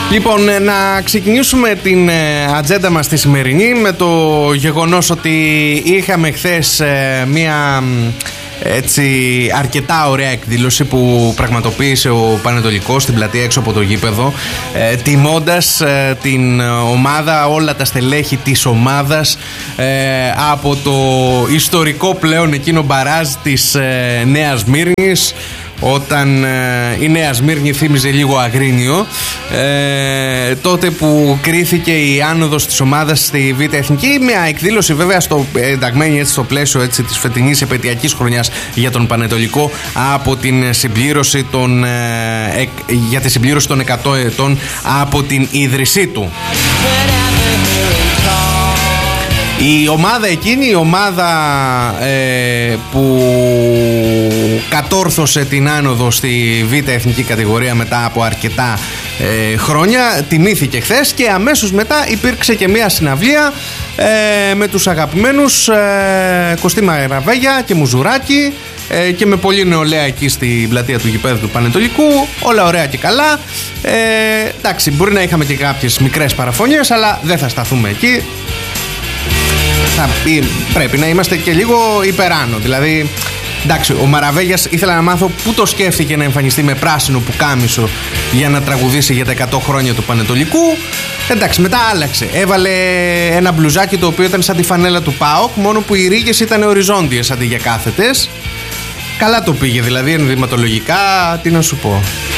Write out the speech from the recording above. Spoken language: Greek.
Λοιπόν, να ξεκινήσουμε την ατζέντα μας τη σημερινή με το γεγονός ότι είχαμε χθες μία έτσι αρκετά ωραία εκδήλωση που πραγματοποίησε ο Πανετολικός στην πλατεία έξω από το γήπεδο, τιμώντας την ομάδα, όλα τα στελέχη της ομάδας από το ιστορικό πλέον εκείνο μπαράζ της Νέας Σμύρνης, όταν η Νέα Σμύρνη θύμιζε λίγο Αγρίνιο, τότε που κρίθηκε η άνοδος της ομάδας στη Β' Εθνική. Μια εκδήλωση βέβαια ενταγμένη έτσι στο πλαίσιο έτσι της φετινής επετειακής χρονιάς για τον Πανετολικό, από την συμπλήρωση για τη συμπλήρωση των 100 ετών από την ίδρυσή του. Η ομάδα εκείνη, η ομάδα που κατόρθωσε την άνοδο στη Β' Εθνική κατηγορία μετά από αρκετά χρόνια, τιμήθηκε χθες και αμέσως μετά υπήρξε και μια συναυλία με τους αγαπημένους Κωστή Μαραβέγια και Μουζουράκη και με πολλή νεολαία εκεί στην πλατεία του γηπέδου του Πανετολικού. Όλα ωραία και καλά. Εντάξει, μπορεί να είχαμε και κάποιες μικρές παραφωνίες, αλλά δεν θα σταθούμε εκεί. Πρέπει να είμαστε και λίγο υπεράνω. Δηλαδή, εντάξει, ο Μαραβέγιας, ήθελα να μάθω πού το σκέφτηκε να εμφανιστεί με πράσινο πουκάμισο για να τραγουδήσει για τα 100 χρόνια του Πανετολικού. Εντάξει, μετά άλλαξε. Έβαλε ένα μπλουζάκι το οποίο ήταν σαν τη φανέλα του ΠΑΟΚ, μόνο που οι ρίγες ήταν οριζόντιες αντί για κάθετες. Καλά το πήγε, δηλαδή ενδυματολογικά, τι να σου πω.